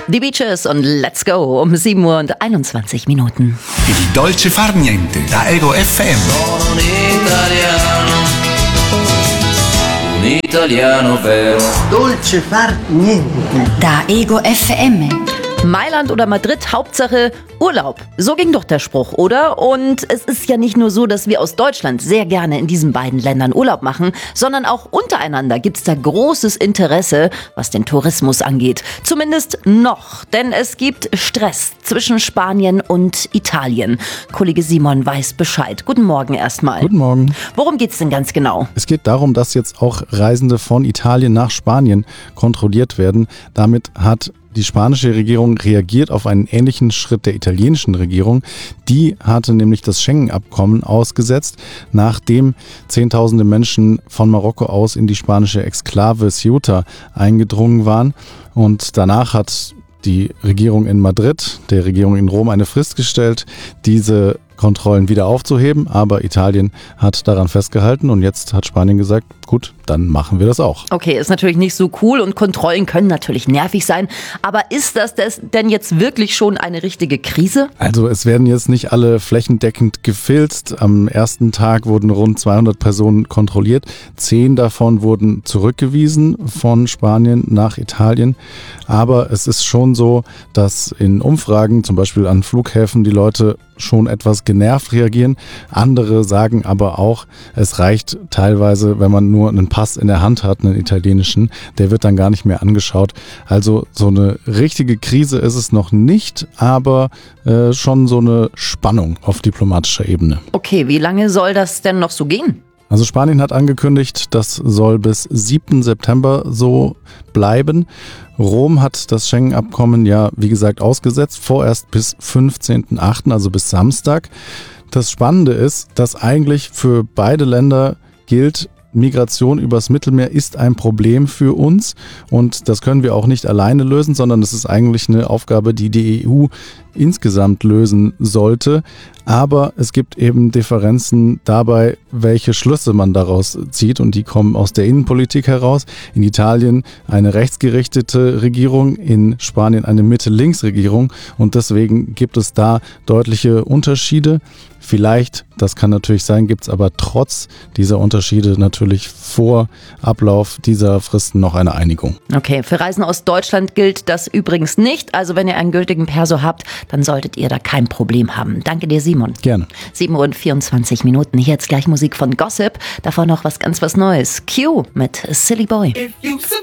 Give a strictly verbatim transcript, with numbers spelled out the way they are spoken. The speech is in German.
Die Beaches und Let's Go um sieben Uhr und einundzwanzig Minuten. Il dolce far niente da Ego F M. Sono un italiano, un italiano vero. Dolce far niente. Da Ego F M. Mailand oder Madrid, Hauptsache Urlaub. So ging doch der Spruch, oder? Und es ist ja nicht nur so, dass wir aus Deutschland sehr gerne in diesen beiden Ländern Urlaub machen, sondern auch untereinander gibt's da großes Interesse, was den Tourismus angeht. Zumindest noch, denn es gibt Stress zwischen Spanien und Italien. Kollege Simon weiß Bescheid. Guten Morgen erstmal. Guten Morgen. Worum geht's denn ganz genau? Es geht darum, dass jetzt auch Reisende von Italien nach Spanien kontrolliert werden. Damit hat die spanische Regierung reagiert auf einen ähnlichen Schritt der italienischen Regierung. Die hatte nämlich das Schengen-Abkommen ausgesetzt, nachdem Zehntausende Menschen von Marokko aus in die spanische Exklave Ceuta eingedrungen waren. Und danach hat die Regierung in Madrid, der Regierung in Rom, eine Frist gestellt, diese Kontrollen wieder aufzuheben, aber Italien hat daran festgehalten und jetzt hat Spanien gesagt, gut, dann machen wir das auch. Okay, ist natürlich nicht so cool und Kontrollen können natürlich nervig sein, aber ist das denn jetzt wirklich schon eine richtige Krise? Also es werden jetzt nicht alle flächendeckend gefilzt. Am ersten Tag wurden rund zweihundert Personen kontrolliert. Zehn davon wurden zurückgewiesen von Spanien nach Italien. Aber es ist schon so, dass in Umfragen, zum Beispiel an Flughäfen, die Leute schon etwas genervt reagieren. Andere sagen aber auch, es reicht teilweise, wenn man nur einen Pass in der Hand hat, einen italienischen, der wird dann gar nicht mehr angeschaut. Also so eine richtige Krise ist es noch nicht, aber äh, schon so eine Spannung auf diplomatischer Ebene. Okay, wie lange soll das denn noch so gehen? Also Spanien hat angekündigt, das soll bis siebten September so bleiben. Rom hat das Schengen-Abkommen ja, wie gesagt, ausgesetzt, vorerst bis fünfzehnten achten, also bis Samstag. Das Spannende ist, dass eigentlich für beide Länder gilt, Migration übers Mittelmeer ist ein Problem für uns und das können wir auch nicht alleine lösen, sondern es ist eigentlich eine Aufgabe, die die E U insgesamt lösen sollte. Aber es gibt eben Differenzen dabei, welche Schlüsse man daraus zieht und die kommen aus der Innenpolitik heraus. In Italien eine rechtsgerichtete Regierung, in Spanien eine Mitte-Links-Regierung und deswegen gibt es da deutliche Unterschiede. Vielleicht, das kann natürlich sein, gibt es aber trotz dieser Unterschiede natürlich vor Ablauf dieser Fristen noch eine Einigung. Okay, für Reisen aus Deutschland gilt das übrigens nicht. Also wenn ihr einen gültigen Perso habt, dann solltet ihr da kein Problem haben. Danke dir, Simon. Gerne. sieben Uhr und vierundzwanzig Minuten. Hier jetzt gleich Musik von Gossip. Davor noch was ganz was Neues. Q mit Silly Boy.